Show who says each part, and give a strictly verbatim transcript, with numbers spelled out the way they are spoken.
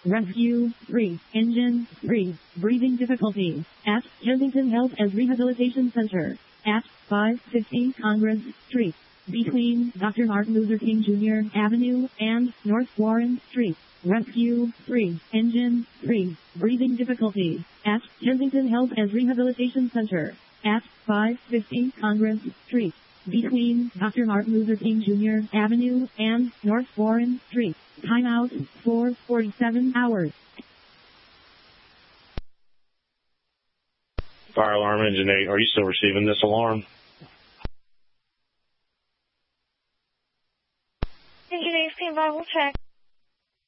Speaker 1: Rescue three. Engine three. Breathing difficulty. At Kensington Health and Rehabilitation Center. At five fifty Congress Street. Between Doctor Martin Luther King Junior Avenue and North Warren Street. Rescue three. Engine three. Breathing difficulty. At Kensington Health and Rehabilitation Center. At five fifty Congress Street. Between Doctor Martin Luther King Junior Avenue and North Warren Street. Timeout for forty-seven hours.
Speaker 2: Fire alarm engine eight, are you still receiving this alarm?